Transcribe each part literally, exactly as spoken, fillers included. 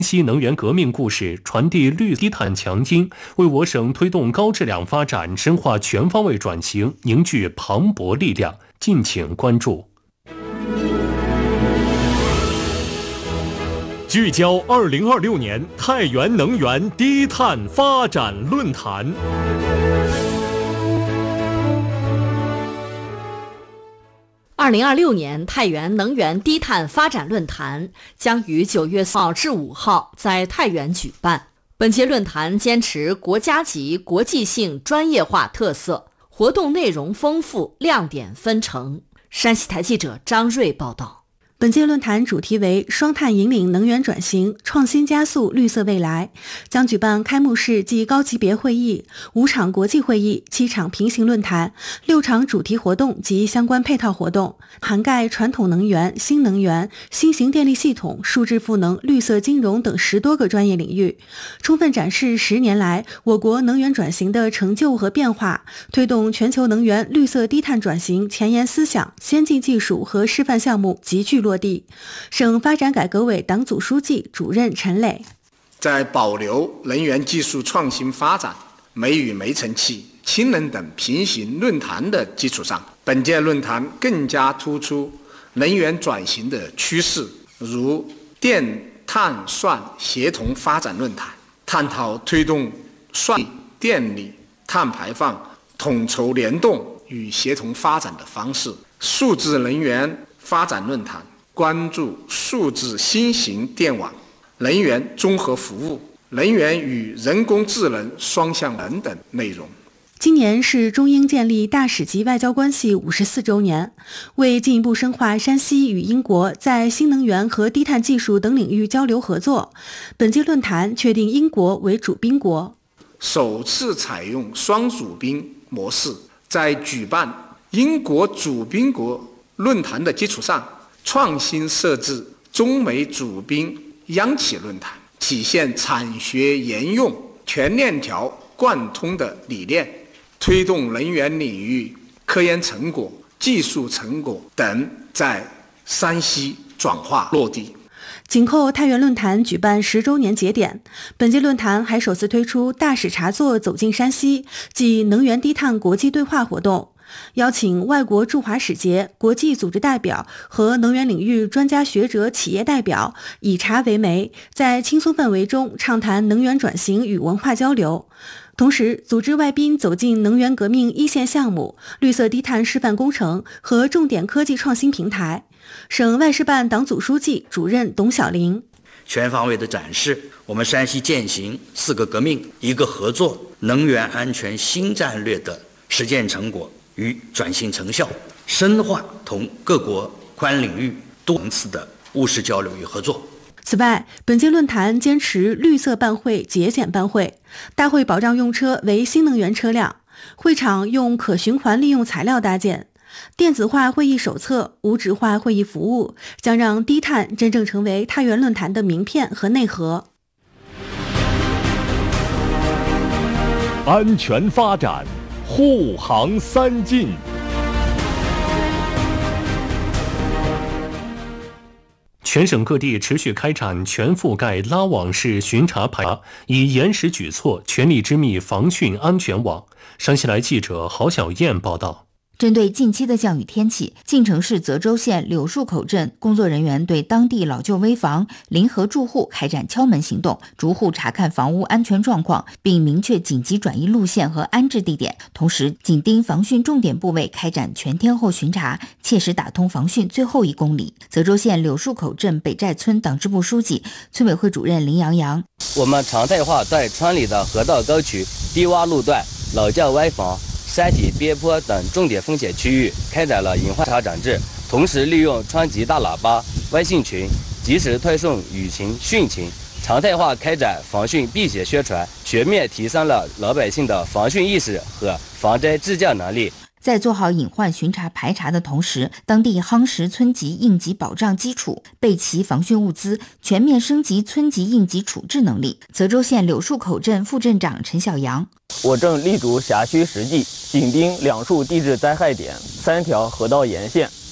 西能源革命故事，传递绿低碳强音，为我省推动高质量发展、深化全方位转型凝聚磅礴力量。敬请关注。 聚焦二零二六年太原能源低碳发展论坛。 二零二六年太原能源低碳发展论坛将于九月四号至五号在太原举办。本届论坛坚持国家级、国际性专业化特色，活动内容丰富，亮点纷呈。山西台记者张瑞报道。 本届论坛主题为双碳引领能源转型，创新加速绿色未来，将举办开幕式暨高级别会议、五场国际会议、七场平行论坛、六场主题活动及相关配套活动，涵盖传统能源、新能源、新型电力系统、数字赋能、绿色金融等十多个专业领域，充分展示十年来我国能源转型的成就和变化，推动全球能源绿色低碳转型前沿思想、先进技术和示范项目急剧落地。省发展改革委党组书记、主任陈磊在保留能源技术创新发展、煤与煤层气、氢能等平行论坛的基础上，本届论坛更加突出能源转型的趋势，如电碳算协同发展论坛，探讨推动算力、电力、碳排放统筹联动与协同发展的方式；数字能源发展论坛关注数字新型电网、能源综合服务、能源与人工智能双向能等内容。 今年是中英建立大使级外交关系五十四周年，为进一步深化山西与英国在新能源和低碳技术等领域交流合作，本届论坛确定英国为主宾国， 首次采用双主宾模式，在举办英国主宾国论坛的基础上，创新设置中美主宾央企论坛，体现产学研用全链条贯通的理念，推动能源领域科研成果、技术成果等在山西转化落地。 紧扣太原论坛举办十周年节点，本届论坛还首次推出大使茶座走进山西暨能源低碳国际对话活动，邀请外国驻华使节、国际组织代表和能源领域专家学者、企业代表以茶为媒，在轻松氛围中畅谈能源转型与文化交流。同时，组织外宾走进能源革命一线项目、绿色低碳示范工程和重点科技创新平台。省外事办党组书记、主任董晓玲全方位的展示我们山西践行四个革命、一个合作能源安全新战略的实践成果与转型成效，深化同各国宽领域多层次的务实交流与合作。 此外，本届论坛坚持绿色办会、节俭办会，大会保障用车为新能源车辆，会场用可循环利用材料搭建，电子化会议手册、无纸化会议服务，将让低碳真正成为太原论坛的名片和内核。 安全发展，护航三进。 全省各地持续开展全覆盖拉网式巡查排查，以严实举措，全力织密防汛安全网。山西来记者郝小燕报道。 针对近期的降雨天气，晋城市泽州县柳树口镇工作人员对当地老旧危房、临河住户开展敲门行动，逐户查看房屋安全状况，并明确紧急转移路线和安置地点，同时紧盯防汛重点部位开展全天候巡查，切实打通防汛最后一公里。泽州县柳树口镇北寨村党支部书记、村委会主任林洋洋： 我们常态化在村里的河道沟渠、低洼路段、老旧危房、山体边坡等重点风险区域开展了隐患查整治，同时利用川籍大喇叭、微信群及时推送雨情、汛情，常态化开展防汛辟邪宣传，全面提升了老百姓的防汛意识和防灾自救能力。 在做好隐患巡查排查的同时，当地夯实村级应急保障基础，备齐防汛物资，全面升级村级应急处置能力。泽州县柳树口镇副镇长陈小阳： 我正立足辖区实际，紧盯两处地质灾害点、三条河道沿线，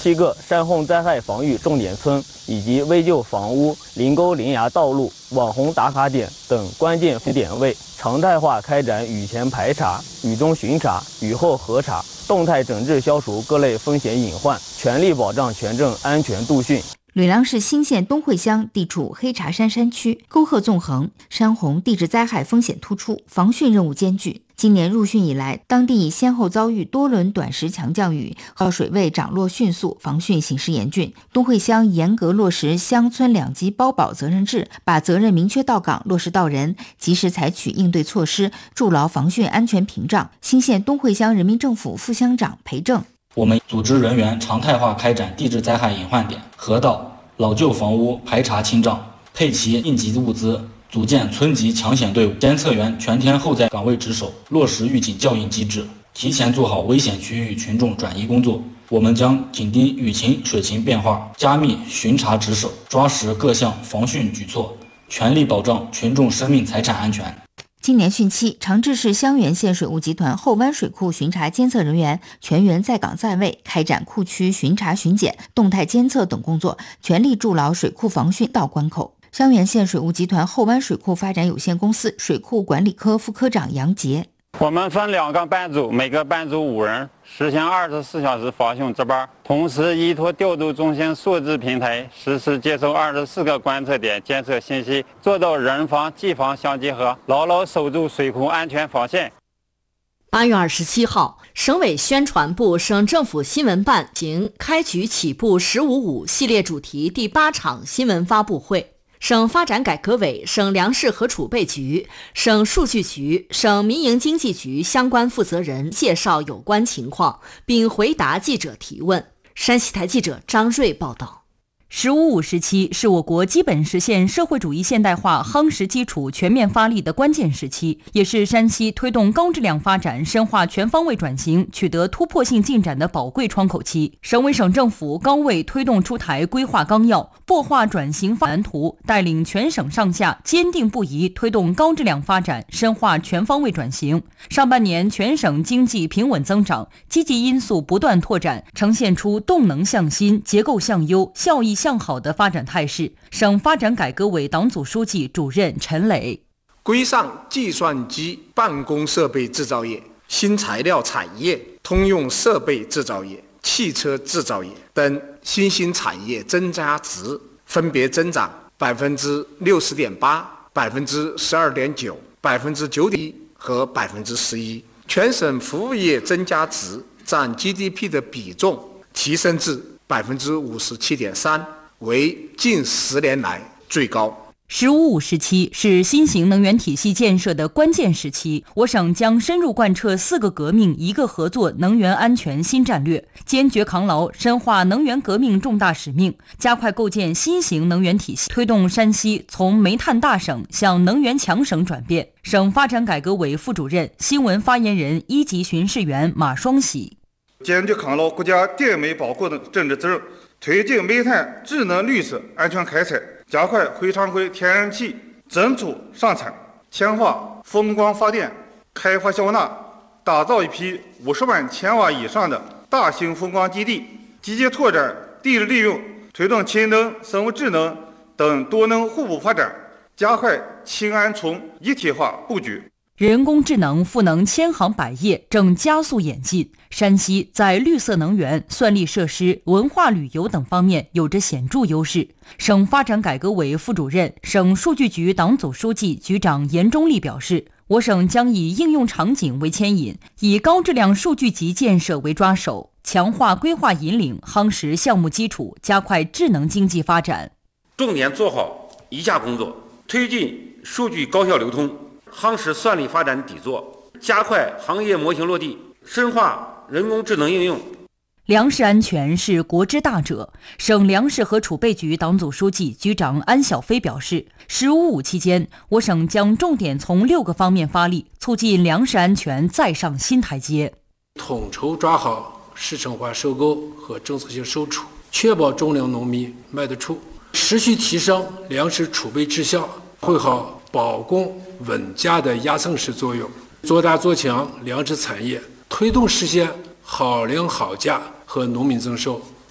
七个山洪灾害防御重点村以及危旧房屋、临沟临崖道路、网红打卡点等关键点位，常态化开展雨前排查、雨中巡查、雨后核查，动态整治消除各类风险隐患，全力保障全镇安全度汛。 吕梁市新县东会乡地处黑茶山山区，沟壑纵横，山洪地质灾害风险突出，防汛任务艰巨。今年入汛以来，当地先后遭遇多轮短时强降雨，和水位涨落迅速，防汛形势严峻。东会乡严格落实乡村两级包保责任制，把责任明确到岗，落实到人，及时采取应对措施，筑牢防汛安全屏障。新县东会乡人民政府副乡长裴正， 我们组织人员常态化开展地质灾害隐患点、河道、老旧房屋排查清障，配齐应急物资，组建村级抢险队伍，监测员全天候在岗位值守，落实预警教应机制，提前做好危险区域群众转移工作。我们将紧盯雨情水情变化，加密巡查值守，抓实各项防汛举措，全力保障群众生命财产安全。 今年汛期，长治市香园县水务集团后湾水库巡查监测人员全员在岗在位，开展库区巡查巡检、动态监测等工作，全力筑牢水库防汛到关口。香园县水务集团后湾水库发展有限公司水库管理科副科长杨杰， 我们分两个班组，每个班组五人，实行二十四小时防汛值班，同时依托调度中心数字平台，实时接收二十四个观测点监测信息，做到人防技防相结合，牢牢守住水库安全防线。 八月二十七号，省委宣传部、省政府新闻办行开局起步十五五系列主题第八场新闻发布会。省发展改革委、省粮食和储备局、省数据局、省民营经济局相关负责人介绍有关情况，并回答记者提问。山西台记者张瑞报道。 十五五时期是我国基本实现社会主义现代化夯实基础全面发力的关键时期，也是山西推动高质量发展、深化全方位转型取得突破性进展的宝贵窗口期。省委省政府高位推动出台规划纲要，擘画转型蓝图，带领全省上下坚定不移推动高质量发展、深化全方位转型。上半年全省经济平稳增长，积极因素不断拓展，呈现出动能向新、结构向优、效益向好的发展态势。省发展改革委党组书记、主任陈磊， 规上计算机办公设备制造业、新材料产业、通用设备制造业、汽车制造业等新兴产业增加值分别增长百分之六十点八、百分之十二点九、百分之九点一和百分之十一。全省服务业增加值占 G D P 的比重提升至百分之五十七点三，为近十年来最高。 十五五时期是新型能源体系建设的关键时期，我省将深入贯彻四个革命一个合作能源安全新战略，坚决扛牢深化能源革命重大使命，加快构建新型能源体系，推动山西从煤炭大省向能源强省转变。省发展改革委副主任、新闻发言人、一级巡视员马双喜， 坚决扛牢国家电煤保供的政治责任，推进煤炭智能绿色安全开采，加快回昌辉天然气增储上产，强化风光发电开发销纳，打造一批五十万千瓦以上的大型风光基地，积极拓展地质利用，推动氢能、生物智能等多能互补发展，加快氢氨从一体化布局。 人工智能赋能千行百业正加速演进，山西在绿色能源、算力设施、文化旅游等方面有着显著优势。省发展改革委副主任、省数据局党组书记、局长严忠立表示，我省将以应用场景为牵引，以高质量数据集建设为抓手，强化规划引领，夯实项目基础，加快智能经济发展。 重点做好以下工作：推进数据高效流通，夯实算力发展底座，加快行业模型落地，深化人工智能应用。 粮食安全是国之大者，省粮食和储备局党组书记、局长安晓飞表示，十五五期间，我省将重点从六个方面发力，促进粮食安全再上新台阶。 统筹抓好市场化收购和政策性收储，确保种粮农民卖得出，持续提升粮食储备质效，发挥好保供稳价的压舱石作用，做大做强粮食产业，推动实现好粮好价和农民增收，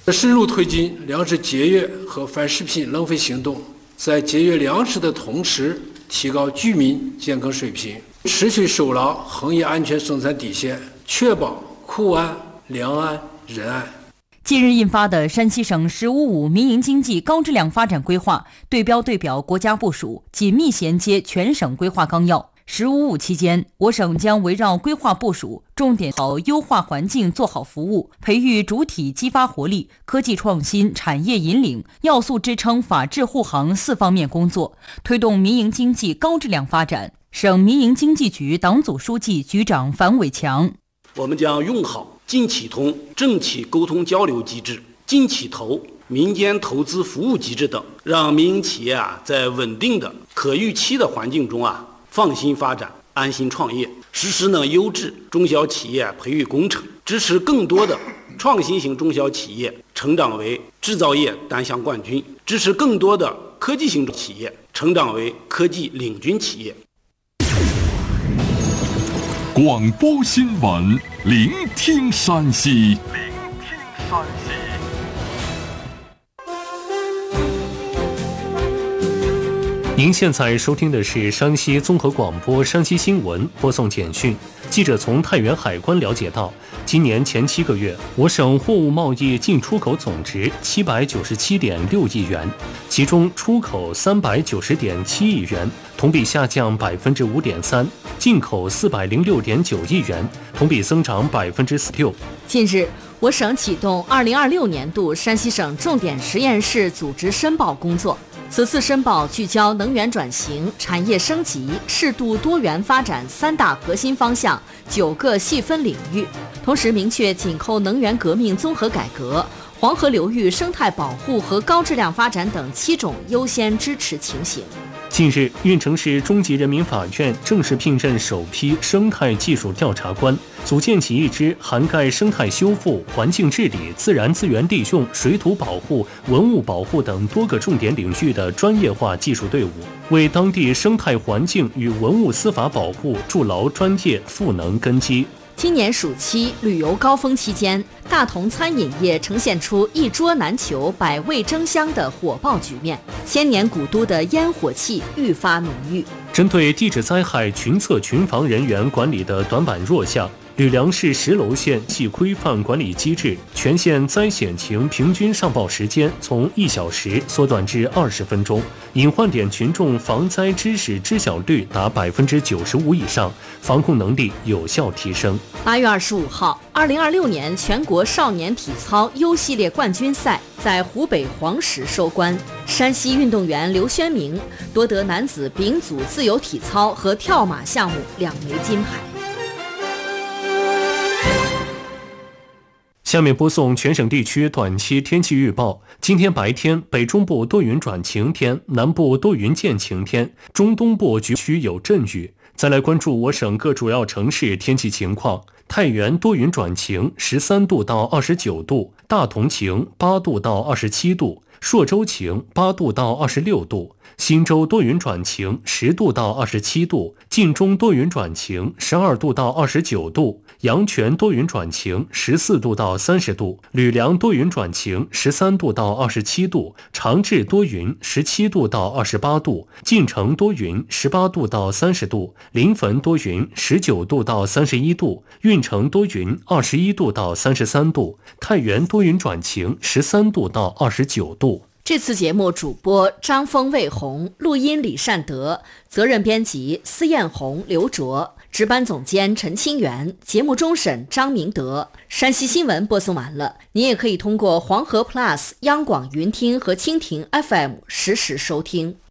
深入推进粮食节约和反食品浪费行动，在节约粮食的同时，提高居民健康水平，持续守牢行业安全生产底线，确保库安、粮安、人安。 近日印发的山西省“十五五”民营经济高质量发展规划，对标对表国家部署，紧密衔接全省规划纲要。“十五五”期间，我省将围绕规划部署，重点好优化环境做好服务，培育主体激发活力、科技创新、产业引领、要素支撑、法治护航四方面工作，推动民营经济高质量发展。省民营经济局党组书记、局长樊伟强： 我们将用好进企通政企沟通交流机制、进企投民间投资服务机制等，让民营企业啊在稳定的、可预期的环境中啊放心发展、安心创业。实施呢优质中小企业培育工程，支持更多的创新型中小企业成长为制造业单项冠军，支持更多的科技型企业成长为科技领军企业。 广播新闻，聆听山西。聆听山西。 您现在收听的是山西综合广播山西新闻播送简讯。记者从太原海关了解到，今年前七个月，我省货物贸易进出口总值七百九十七点六亿元，其中出口三百九十点七亿元，同比下降百分之五点三；进口四百零六点九亿元，同比增长百分之四六。 近日，我省启动二零二六年度山西省重点实验室组织申报工作。此次申报聚焦能源转型、产业升级、适度多元发展三大核心方向九个细分领域，同时明确紧扣能源革命综合改革、黄河流域生态保护和高质量发展等七种优先支持情形。 近日，运城市中级人民法院正式聘任首批生态技术调查官，组建起一支涵盖生态修复、环境治理、自然资源利用、水土保护、文物保护等多个重点领域的专业化技术队伍，为当地生态环境与文物司法保护筑牢专业赋能根基。 今年暑期旅游高峰期间，大同餐饮业呈现出一桌难求、百味争香的火爆局面，千年古都的烟火气愈发浓郁。 针对地质灾害群测群防人员管理的短板弱项，吕梁市石楼县系规范管理机制，全县灾险情平均上报时间从一小时缩短至二十分钟，隐患点群众防灾知识知晓率达百分之九十五以上，防控能力有效提升。 八月二十五号，二零二六年全国少年体操 U 系列冠军赛在湖北黄石收官，山西运动员刘宣明夺得男子丙组自由体操和跳马项目两枚金牌。 下面播送全省地区短期天气预报。今天白天，北中部多云转晴天，南部多云见晴天，中东部局区有阵雨。再来关注我省各主要城市天气情况。太原多云转晴，十三度到二十九度；大同晴，八度到二十七度；朔州晴，八度到二十六度；忻州多云转晴，十度到二十七度；晋中多云转晴，十二度到二十九度；阳泉多云转晴，十四度到三十度；吕梁多云转晴，十三度到二十七度；长治多云，十七度到二十八度；晋城多云，十八度到三十度；临汾多云，十九度到三十一度；运城多云，二十一度到三十三度；太原多云转晴，十三度到二十九度。 这次节目主播张峰、魏红，录音李善德，责任编辑司艳红、刘卓，值班总监陈清源，节目终审张明德。山西新闻播送完了，您也可以通过黄河 Plus、央广云听和蜻蜓 F M 实时收听。